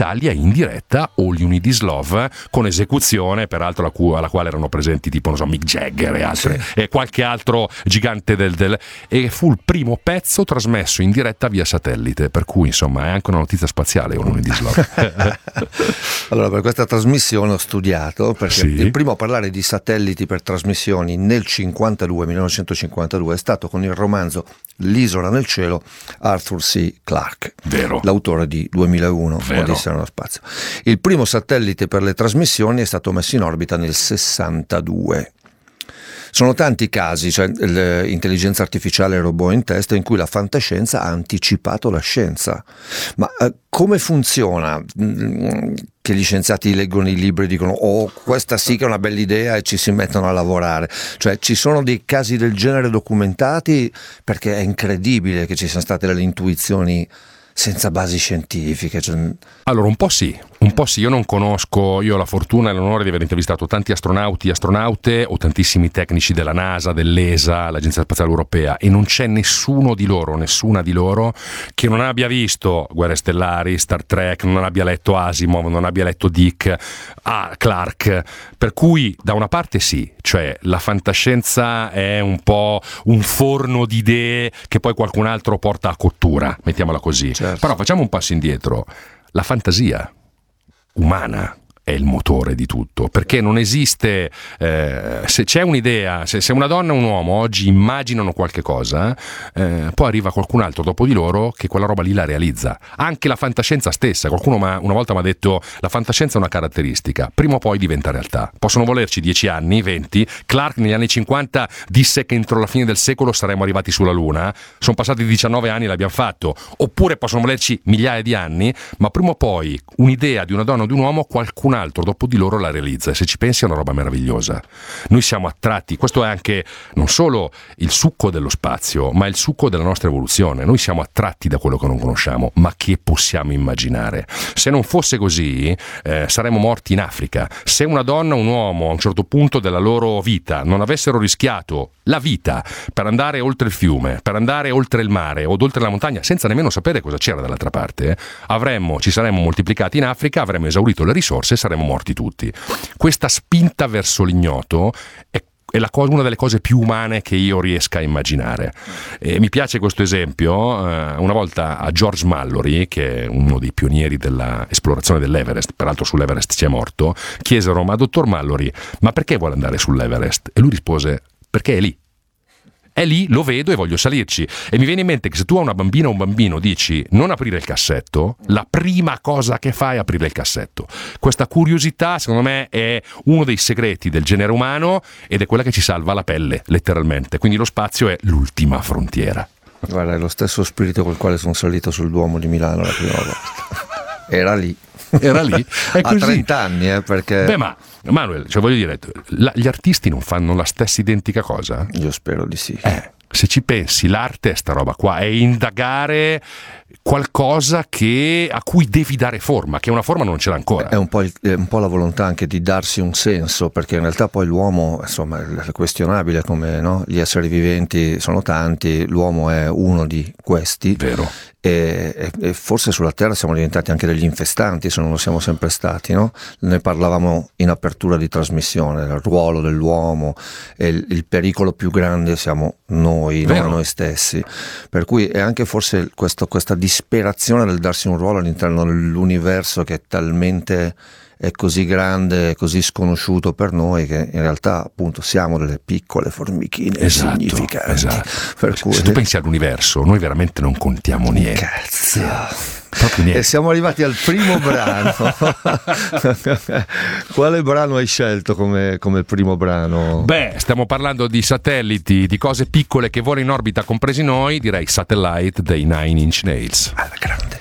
l'Italia in diretta All You Need Is Love, con esecuzione peraltro alla quale erano presenti tipo, non so, Mick Jagger e altri, e qualche altro gigante e fu il primo pezzo trasmesso in diretta via satellite, per cui insomma è anche una notizia spaziale All You Need Is Love. Allora, per questa trasmissione ho studiato, perché il primo a parlare di satelliti per trasmissioni nel 1952 è stato con il romanzo L'isola nel cielo, Arthur C. Clarke, l'autore di 2001, Odissea nello spazio. Il primo satellite per le trasmissioni è stato messo in orbita nel 62. Sono tanti casi, cioè l'intelligenza artificiale e il robot in testa, in cui la fantascienza ha anticipato la scienza. Ma come funziona che gli scienziati leggono i libri e dicono questa sì che è una bella idea e ci si mettono a lavorare? Cioè, ci sono dei casi del genere documentati? Perché è incredibile che ci siano state delle intuizioni senza basi scientifiche. Allora, un po' sì, io non conosco, io ho la fortuna e l'onore di aver intervistato tanti astronauti, astronaute o tantissimi tecnici della NASA, dell'ESA, l'Agenzia Spaziale Europea, e non c'è nessuna di loro che non abbia visto Guerre Stellari, Star Trek, non abbia letto Asimov, non abbia letto Dick, Clarke, per cui da una parte sì, cioè la fantascienza è un po' un forno di idee che poi qualcun altro porta a cottura, mettiamola così. Certo. Però facciamo un passo indietro. La fantasia umana è il motore di tutto, perché non esiste se c'è un'idea, se una donna e un uomo oggi immaginano qualche cosa, poi arriva qualcun altro dopo di loro che quella roba lì la realizza. Anche la fantascienza stessa, qualcuno una volta mi ha detto la fantascienza è una caratteristica, prima o poi diventa realtà. Possono volerci 10 anni, 20. Clarke negli anni 50 disse che entro la fine del secolo saremmo arrivati sulla Luna, sono passati 19 anni e l'abbiamo fatto. Oppure possono volerci migliaia di anni, ma prima o poi un'idea di una donna o di un uomo qualcun altro dopo di loro la realizza, e se ci pensi è una roba meravigliosa. Noi siamo attratti, questo è anche non solo il succo dello spazio, ma il succo della nostra evoluzione. Noi siamo attratti da quello che non conosciamo, ma che possiamo immaginare. Se non fosse così saremmo morti in Africa. Se una donna o un uomo a un certo punto della loro vita non avessero rischiato la vita per andare oltre il fiume, per andare oltre il mare o oltre la montagna senza nemmeno sapere cosa c'era dall'altra parte, ci saremmo moltiplicati in Africa, avremmo esaurito le risorse e saremmo morti tutti. Questa spinta verso l'ignoto è una delle cose più umane che io riesca a immaginare. Mi piace questo esempio. Una volta a George Mallory, che è uno dei pionieri dell'esplorazione dell'Everest, peraltro sull'Everest ci è morto, chiesero: ma dottor Mallory, ma perché vuole andare sull'Everest? E lui rispose: perché è lì, lo vedo e voglio salirci. E mi viene in mente che se tu a una bambina o un bambino dici non aprire il cassetto, la prima cosa che fai è aprire il cassetto. Questa curiosità, secondo me, è uno dei segreti del genere umano ed è quella che ci salva la pelle, letteralmente. Quindi lo spazio è l'ultima frontiera. Guarda, è lo stesso spirito col quale sono salito sul Duomo di Milano la prima volta. Era lì. È così. A 30 anni, perché... Beh, ma Manuel, voglio dire, gli artisti non fanno la stessa identica cosa? Io spero di sì. Se ci pensi, l'arte è sta roba qua, è indagare qualcosa a cui devi dare forma, che una forma non ce l'ha ancora. È un po' la volontà anche di darsi un senso, perché in realtà poi l'uomo, insomma, è questionabile come, no? Gli esseri viventi sono tanti, l'uomo è uno di questi. Vero. E forse sulla Terra siamo diventati anche degli infestanti, se non lo siamo sempre stati, no? Ne parlavamo in apertura di trasmissione, del ruolo dell'uomo, e il pericolo più grande siamo noi, non noi stessi, per cui è anche forse questa disperazione del darsi un ruolo all'interno dell'universo che è talmente è così grande, così sconosciuto per noi, che in realtà appunto siamo delle piccole formichine insignificanti. Esatto. Per cui... Se tu pensi all'universo, noi veramente non contiamo niente. Cazzo. Proprio niente. E siamo arrivati al primo brano. Quale brano hai scelto come primo brano? Beh, stiamo parlando di satelliti, di cose piccole che volano in orbita, compresi noi. Direi Satellite dei Nine Inch Nails. Alla grande.